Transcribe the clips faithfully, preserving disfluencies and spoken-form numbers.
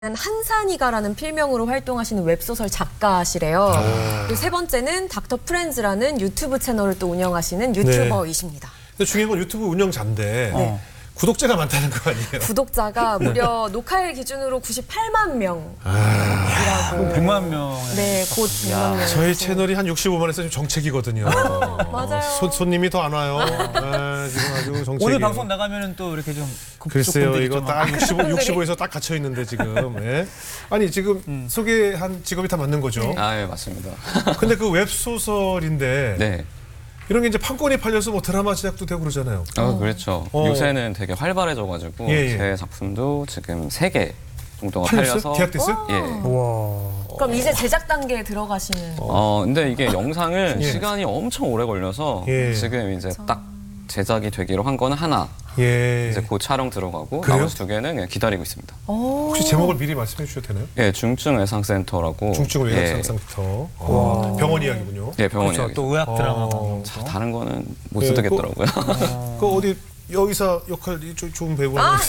한산이가라는 필명으로 활동하시는 웹소설 작가시래요. 아. 그리고 세 번째는 닥터 프렌즈라는 유튜브 채널을 또 운영하시는 유튜버이십니다. 근데 중요한 건 유튜브 운영자인데 네. 구독자가 많다는 거 아니에요? 구독자가 무려 녹화일 기준으로 구십팔만 명이라고. 백만 명. 네, 곧 백만 명. 저희 채널이 한 육십오만에서 좀 정책이거든요. 맞아요. 손, 손님이 더 안 와요. 네, 지금 아주 정책이. 오늘 방송 나가면은 또 이렇게 좀 글쎄요, 분들이 이거 좀 딱 육십오, 육십오에서 딱 갇혀 있는데 지금. 예. 아니 지금 음. 소개한 직업이 다 맞는 거죠? 아, 예, 맞습니다. 근데 그 웹소설인데 네. 이런 게 이제 판권이 팔려서 뭐 드라마 제작도 되고 그러잖아요. 아, 그렇죠. 어. 요새는 되게 활발해져가지고 예, 예. 제 작품도 지금 세 개 정도가 팔렸어요? 팔려서 계약됐어요? 예. 와. 그럼 이제 제작 단계에 들어가시는. 어, 근데 이게 영상을 예. 시간이 엄청 오래 걸려서 예. 지금 이제 딱 제작이 되기로 한 거는 하나. 예. 이제 곧 촬영 들어가고 그래요? 나머지 두 개는 그냥 기다리고 있습니다. 오. 혹시 제목을 미리 말씀해 주셔도 되나요? 예, 중증 외상센터라고. 중증 예. 외상센터. 어, 병원 이야기군요. 예, 병원 그렇죠. 이야기. 또 의학 드라마 어. 방송. 다른 거는 못 예, 쓰겠더라고요. 그 어디 여의사 역할이 좀 좋은 배우가 아,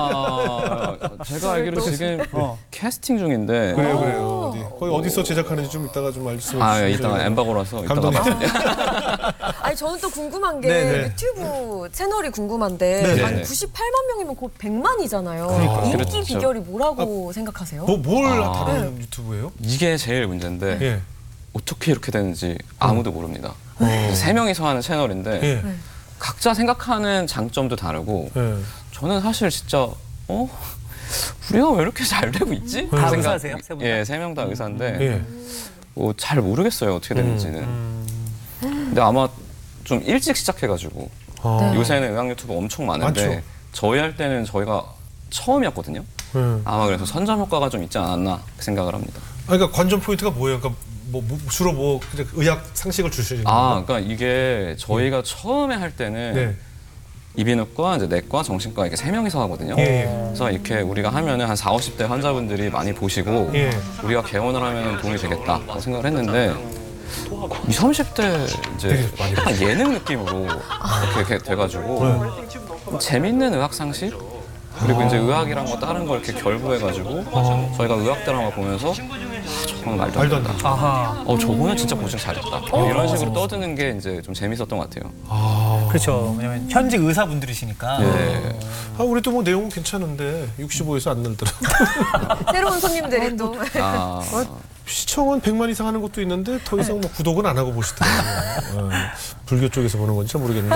아, 제가 알기로 지금 어. 캐스팅 중인데. 그래요, 그래요. 어디, 거기 어디서 제작하는지 좀 이따가 좀 말씀해 주시죠. 아, 예, 이따가 엠바고라서 이따가 감독님. 말씀드릴게요. 아니 저는 또 궁금한 게 네네. 유튜브 채널이 궁금한데 네네. 아니 구십팔만 명이면 곧 백만이잖아요. 그러니까요. 인기 그렇죠. 비결이 뭐라고 생각하세요? 뭐, 뭘 아. 다루는 유튜브예요? 이게 제일 문제인데 예. 어떻게 이렇게 되는지 아무도 모릅니다. 어. 세 명이서 하는 채널인데 예. 각자 생각하는 장점도 다르고 예. 저는 사실 진짜 어 우리가 왜 이렇게 잘 되고 있지? 다 생각- 의사세요? 세 분 다? 예, 세 명 다 의사인데 예. 뭐 잘 모르겠어요 어떻게 되는지는. 음. 근데 아마 좀 일찍 시작해가지고 아. 네. 요새는 의학 유튜브 엄청 많은데 많죠. 저희 할 때는 저희가 처음이었거든요. 예. 아마 그래서 선점 효과가 좀 있지 않았나 생각을 합니다. 아, 그러니까 관전 포인트가 뭐예요? 그러니까 뭐, 뭐 주로 뭐 그냥 의학 상식을 주시는 아, 건가요? 그러니까 이게 저희가 처음에 할 때는 네. 이비인후과, 이제 내과, 정신과 이렇게 세 명이서 하거든요. 예. 그래서 이렇게 우리가 하면은 한 사오십 대 환자분들이 많이 보시고 예. 우리가 개원을 하면 도움이 되겠다 생각을 했는데 이십, 삼십 대 이제 되게 많이 약간 예능 느낌으로 이렇게, 이렇게 돼가지고 네. 재밌는 의학 상식 그리고 이제 의학이랑 뭐 다른 걸 이렇게 결부해가지고 저희가 의학 드라마 보면서 아, 저건 말도 안 말도 안 된다. 되죠. 아하. 어, 저거는 진짜 고생 잘했다. 이런 식으로 떠드는 게 이제 좀 재밌었던 것 같아요. 아. 그렇죠. 왜냐면 현직 의사분들이시니까. 예. 아, 우리도 뭐 내용은 괜찮은데 육십오에서 안 늘더라. 새로운 손님들이 또. 아, 시청은 백만 이상 하는 것도 있는데 더 이상 뭐 구독은 안 하고 보시더라고요. 어, 불교 쪽에서 보는 건지 잘 모르겠는데.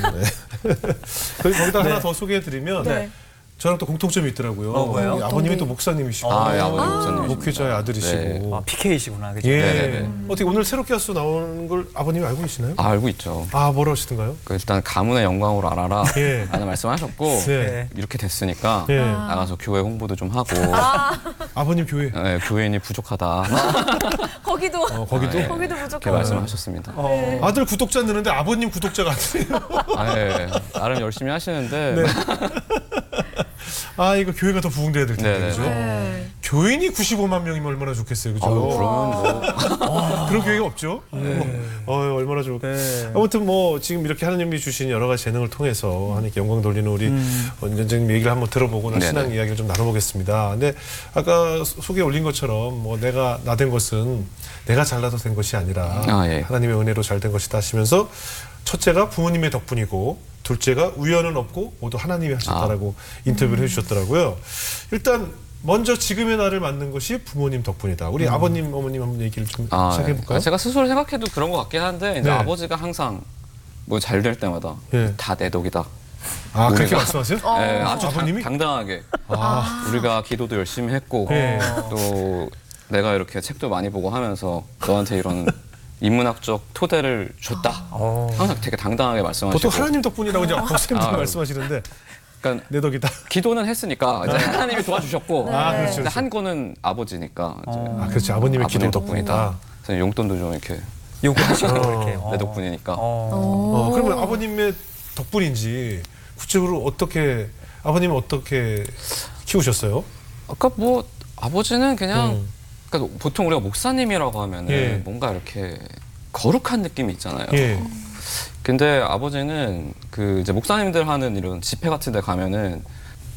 네. 그리고 거기다 하나 더 소개해드리면 네. 저랑 또 공통점이 있더라고요. 어, 뭐예요? 우리 아버님이 또 목사님이시고 아, 예, 아버님 목사님. 목회자의 아들이시고. 아, 피케이시구나. 그죠? 예. 네네네. 어떻게 오늘 새롭게 가수 나오는 걸 아버님이 알고 계시나요? 아, 알고 있죠. 아, 뭐라 하시던가요? 그 일단 가문의 영광으로 알아라 예. 라는 말씀하셨고 네. 이렇게 됐으니까 예. 나가서 교회 홍보도 좀 하고 아버님 교회. 예, 교회인이 부족하다 거기도 어, 거기도? 아, 예. 거기도 이렇게 무조건. 말씀하셨습니다. 어. 아들 구독자 느는데 아버님 구독자가 안 돼요. 아, 예. 나름 열심히 하시는데 네. 아, 이거 교회가 더 부흥돼야 될 텐데, 네네. 그죠? 네. 교인이 구십오만 명이면 얼마나 좋겠어요, 그죠? 아유, 그러면 뭐 그런 교회가 없죠? 어, 얼마나 좋을까. 네. 아무튼 뭐 지금 이렇게 하나님이 주신 여러 가지 재능을 통해서 하나님께 영광 돌리는 우리 원장님 얘기를 한번 들어보고는 네네. 신앙 이야기를 좀 나눠보겠습니다. 근데 아까 소- 소개에 올린 것처럼 뭐 내가 나 된 것은 내가 잘나서 된 것이 아니라 아, 예. 하나님의 은혜로 잘 된 것이다 하시면서 첫째가 부모님의 덕분이고 둘째가 우연은 없고 모두 하나님이 하셨다라고 인터뷰를 해주셨더라고요. 일단 먼저 지금의 나를 만든 것이 부모님 덕분이다. 우리 아버님, 어머님 한번 얘기를 좀 아, 시작해볼까요? 예. 제가 스스로 생각해도 그런 것 같긴 한데 이제 네. 아버지가 항상 뭐 잘 될 때마다 예. 다 내 덕이다. 아, 그렇게 우리가- 말씀하세요? 예, 아주 아버님이? 당, 당당하게 아, 우리가 기도도 열심히 했고 예. 또 내가 이렇게 책도 많이 보고 하면서 너한테 이런 인문학적 토대를 줬다. 어. 항상 되게 당당하게 말씀하시고. 보통 하나님 덕분이라고 이제 목사님들 아, 말씀하시는데 그러니까 내 덕이다. 기도는 했으니까 이제 하나님이 도와주셨고. 아, 그렇죠. 근데 그렇죠. 한 거는 아버지니까 이제 아, 그렇지. 아버님의 기도 아버님 덕분이다. 덕분이다. 그래서 용돈도 좀 이렇게 요구하시고 어. 이렇게. 어. 내 덕분이니까. 어. 어, 그러면 아버님의 덕분인지 구체적으로 어떻게 아버님은 어떻게 키우셨어요? 아까 뭐 아버지는 그냥 음. 그러니까 보통 우리가 목사님이라고 하면은 예. 뭔가 이렇게 거룩한 느낌이 있잖아요. 예. 근데 아버지는 그 이제 목사님들 하는 이런 집회 같은 데 가면은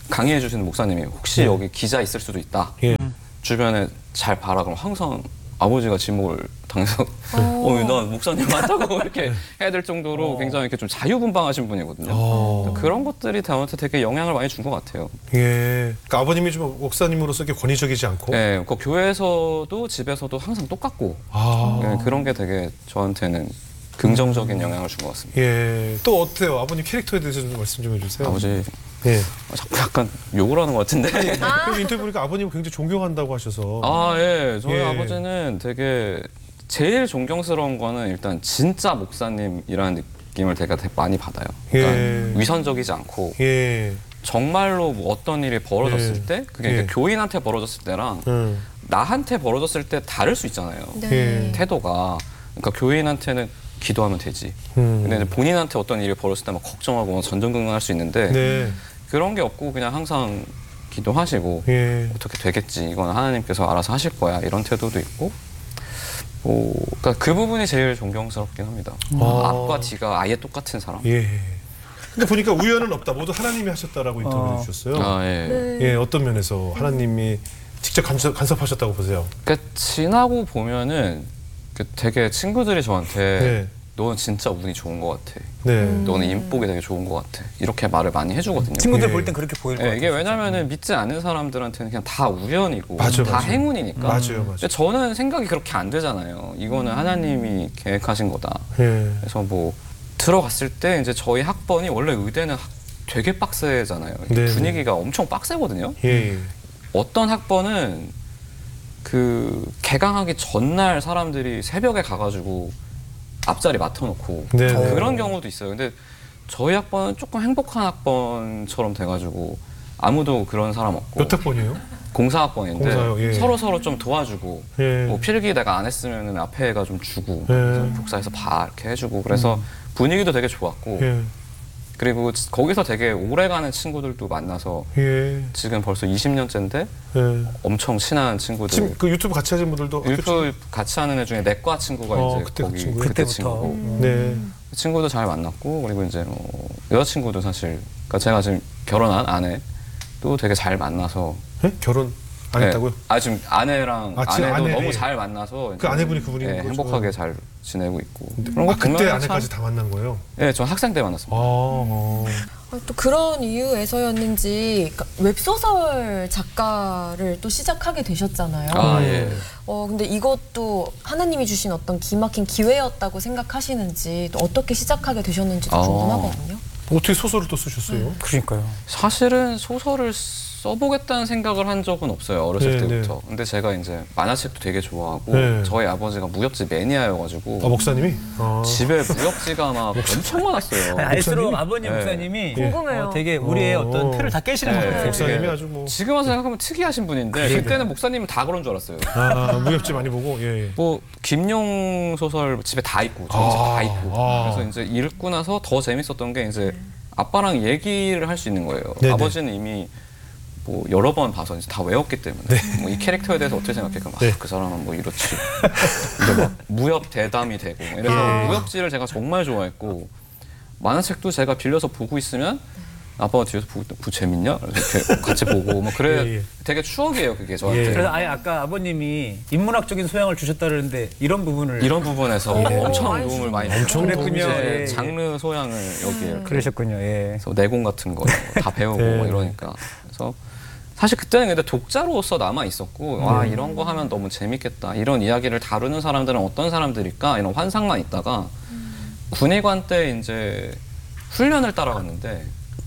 강의해 주시는 목사님이 혹시 네. 여기 기자 있을 수도 있다. 예. 주변에 잘 봐라. 그럼 항상 아버지가 지목을 당해서 어, 나 목사님 맞다고 이렇게 해야 될 정도로 굉장히 이렇게 좀 자유분방하신 분이거든요. 어. 그런 것들이 저한테 되게 영향을 많이 준 것 같아요. 예. 그러니까 아버님이 좀 목사님으로서 이렇게 권위적이지 않고. 네, 그 교회에서도 집에서도 항상 똑같고 아. 네, 그런 게 되게 저한테는 긍정적인 영향을 준 것 같습니다. 예. 또 어때요? 아버님 캐릭터에 대해서 좀 말씀 좀 해주세요. 아버지 예. 자꾸 약간 욕을 하는 것 같은데. 그 인터뷰 보니까 아버님 굉장히 존경한다고 하셔서. 아, 예. 저희 예. 아버지는 되게 제일 존경스러운 거는 일단 진짜 목사님이라는 느낌을 되게, 되게 많이 받아요. 그러니까 예. 위선적이지 않고 예. 정말로 뭐 어떤 일이 벌어졌을 예. 때 그게 예. 그러니까 교인한테 벌어졌을 때랑 음. 나한테 벌어졌을 때 다를 수 있잖아요. 네. 예. 태도가. 그러니까 교인한테는 기도하면 되지. 음. 근데 이제 본인한테 어떤 일이 벌어졌을 때 막 걱정하고 막 전전긍긍할 수 있는데 네. 그런 게 없고 그냥 항상 기도하시고 예. 어떻게 되겠지. 이건 하나님께서 알아서 하실 거야. 이런 태도도 있고. 뭐, 그러니까 그 부분이 제일 존경스럽긴 합니다. 아. 앞과 뒤가 아예 똑같은 사람. 예. 근데 보니까 우연은 없다. 모두 하나님이 하셨다라고 인터뷰를 어. 해주셨어요. 아, 예. 네. 예. 어떤 면에서 하나님이 직접 간섭, 간섭하셨다고 보세요? 그러니까 지나고 보면은 그 되게 친구들이 저한테 네. 너는 진짜 운이 좋은 것 같아. 네. 너는 인복이 되게 좋은 것 같아. 이렇게 말을 많이 해주거든요. 친구들 예. 볼 땐 그렇게 보일 것 예, 같아요. 이게 왜냐면은 믿지 않는 사람들한테는 그냥 다 우연이고 맞아요, 다 맞아요. 행운이니까. 맞아요, 맞아요. 근데 저는 생각이 그렇게 안 되잖아요. 이거는 하나님이 계획하신 거다. 예. 그래서 뭐 들어갔을 때 이제 저희 학번이 원래 의대는 학- 되게 빡세잖아요. 네, 분위기가 엄청 빡세거든요. 예. 예. 어떤 학번은 그 개강하기 전날 사람들이 새벽에 가가지고 앞자리 맡아놓고 네, 네. 그런 경우도 있어요. 근데 저희 학번은 조금 행복한 학번처럼 돼가지고 아무도 그런 사람 없고 몇 학번이에요? 공사학번인데 공사요, 예. 서로 서로 좀 도와주고 예. 뭐 필기 내가 안 했으면 앞에 애가 좀 주고 예. 그래서 복사해서 봐 이렇게 해주고 그래서 분위기도 되게 좋았고 예. 그리고 거기서 되게 오래가는 친구들도 만나서 예. 지금 벌써 이십 년째인데 예. 엄청 친한 친구들 지금 그 유튜브 같이 하신 분들도 율프 같이 하는 애 중에 내과 친구가 어, 이제 그때 그 거기 친구요? 그때 그때부터. 친구고 학교- 네. 그 친구도 잘 만났고 그리고 이제 뭐 여자친구도 사실 그러니까 제가 지금 결혼한 아내도 되게 잘 만나서 예? 결혼 안 네. 했다고요? 아 지금 아내랑 아, 지금 아내도 아내, 너무 예. 잘 만나서 그 아내분이 그분인 네, 거죠? 행복하게 잘 지내고 있고 아, 그때 보면은 아내까지 참- 다 만난 거예요? 네, 전 학생 때 만났습니다. 아, 어. 어, 또 그런 이유에서였는지 그러니까 웹소설 작가를 또 시작하게 되셨잖아요. 아 예. 어, 근데 이것도 하나님이 주신 어떤 기막힌 기회였다고 생각하시는지 또 어떻게 시작하게 되셨는지도 아. 궁금하거든요. 어떻게 소설을 또 쓰셨어요? 그러니까요. 사실은 소설을 써보겠다는 생각을 한 적은 없어요 어렸을 네, 때부터. 네. 근데 제가 이제 만화책도 되게 좋아하고 네. 저희 아버지가 무협지 매니아여가지고 아, 목사님이? 아. 집에 무협지가 막 엄청 많았어요. 아니, 알수록 목사님이? 아버님 네. 목사님이 궁금해요. 어, 되게 우리의 어. 어떤 틀을 다 깨시는 네. 거예요. 목사님이 되게 아주 뭐. 지금 와서 생각하면 특이하신 분인데 그때는 목사님은 다 그런 줄 알았어요. 아, 무협지 많이 보고, 예. 예. 뭐 김용 소설 집에 다 있고 저희 집에 아, 다 있고 아. 그래서 이제 읽고 나서 더 재밌었던 게 이제 아빠랑 얘기를 할 수 있는 거예요. 네네. 아버지는 이미 뭐 여러 번 봐서 이제 다 외웠기 때문에 뭐 이 캐릭터에 대해서 어떻게 생각해? 그럼 네. 아, 그 사람은 뭐 이렇지. 이제 막 무협 대담이 되고 이래서 예. 무협지를 제가 정말 좋아했고 만화책도 제가 빌려서 보고 있으면 아빠가 뒤에서 보고 그 재밌냐? 그래서 이렇게 같이 보고 뭐 그래 예, 예. 되게 추억이에요 그게 저한테. 예. 그래서 아예 아까 아버님이 인문학적인 소양을 주셨다 그러는데 이런 부분을 이런 부분에서 엄청 많이 도움을 많이 엄청 줬고 도움이 이제 예, 예. 장르 소양을 여기에 이렇게 그러셨군요. 예. 그래서 내공 같은 거 다 배우고 네. 뭐 이러니까 그래서 사실 그때는 근데 독자로서 남아 있었고 와 이런 거 하면 너무 재밌겠다 이런 이야기를 다루는 사람들은 어떤 사람들일까 이런 환상만 있다가 군의관 때 이제 훈련을 따라갔는데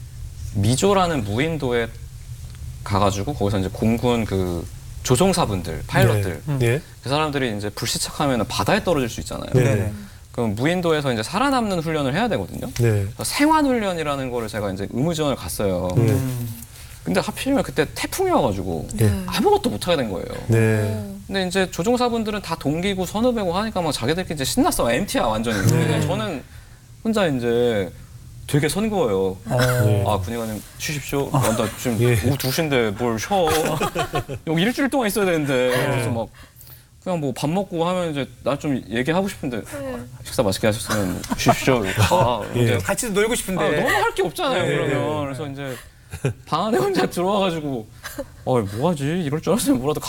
미조라는 무인도에 가가지고 거기서 이제 공군 그 조종사분들 파일럿들 네. 예. 그 사람들이 이제 불시착하면 바다에 떨어질 수 있잖아요. 네. 네네. 그럼 무인도에서 이제 살아남는 훈련을 해야 되거든요. 네. 그래서 생환훈련이라는 거를 제가 이제 의무지원을 갔어요. 네. 근데 하필이면 그때 태풍이 와가지고 네. 아무것도 못하게 된 거예요. 네. 근데 이제 조종사분들은 다 동기고 선후배고 하니까 막 자기들끼리 이제 신났어. 엠티야 완전히. 근데 저는 혼자 이제 되게 선거예요. 네. 아 군의관님 쉬십시오. 아, 나 지금 예. 오후 두 시인데 뭘 쉬어. 여기 일주일 동안 있어야 되는데. 그래서 막 그냥 뭐 밥 먹고 하면 이제 나 좀 얘기하고 싶은데 식사 맛있게 하셨으면 쉬십시오. 아, 근데 예. 같이 놀고 싶은데 아, 너무 할 게 없잖아요. 네. 그러면 그래서 이제 방 안에 혼자 들어와가지고 어 뭐하지 이럴 줄 알았으면 뭐라도